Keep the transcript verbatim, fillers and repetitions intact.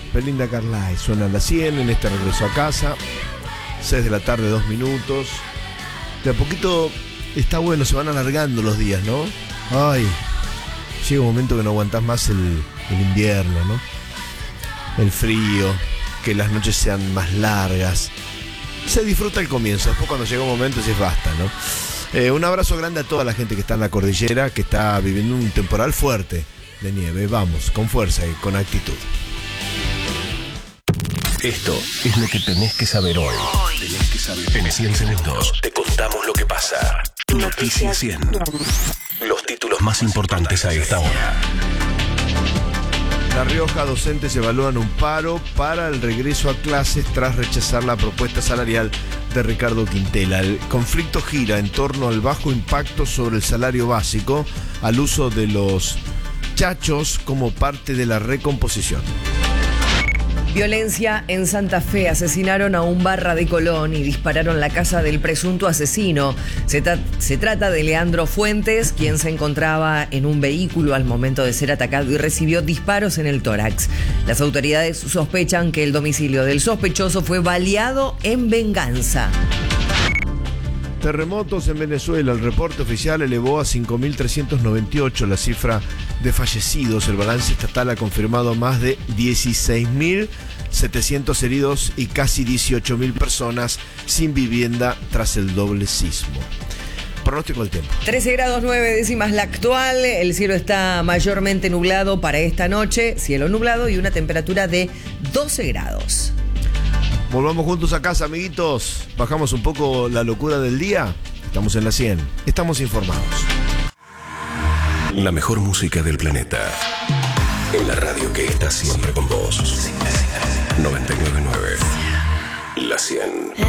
Belinda Carlisle suena a las cien en este regreso a casa. seis de la tarde, dos minutos. De a poquito está bueno, se van alargando los días, ¿no? Ay, llega un momento que no aguantás más el, el invierno, ¿no? El frío, que las noches sean más largas. Se disfruta el comienzo, después cuando llega un momento dices basta, ¿no? Eh, un abrazo grande a toda la gente que está en la cordillera, que está viviendo un temporal fuerte de nieve. Vamos, con fuerza y con actitud. Esto es lo que tenés que saber hoy. Tenés que saber. En cien segundos te contamos lo que pasa. Noticias cien. Los títulos más importantes a esta hora. La Rioja, docentes evalúan un paro para el regreso a clases tras rechazar la propuesta salarial de Ricardo Quintela. El conflicto gira en torno al bajo impacto sobre el salario básico, al uso de los chachos como parte de la recomposición. Violencia en Santa Fe. Asesinaron a un barra de Colón y dispararon la casa del presunto asesino. Se, tra- se trata de Leandro Fuentes, quien se encontraba en un vehículo al momento de ser atacado y recibió disparos en el tórax. Las autoridades sospechan que el domicilio del sospechoso fue baleado en venganza. Terremotos en Venezuela. El reporte oficial elevó a cinco mil trescientos noventa y ocho la cifra de fallecidos. El balance estatal ha confirmado más de dieciséis mil setecientos heridos y casi dieciocho mil personas sin vivienda tras el doble sismo. Pronóstico del tiempo. trece grados nueve décimas la actual. El cielo está mayormente nublado para esta noche. Cielo nublado y una temperatura de doce grados. Volvamos juntos a casa, amiguitos. Bajamos un poco la locura del día. Estamos en la cien. Estamos informados. La mejor música del planeta. En la radio que está siempre con vos. noventa y nueve punto nueve. La cien.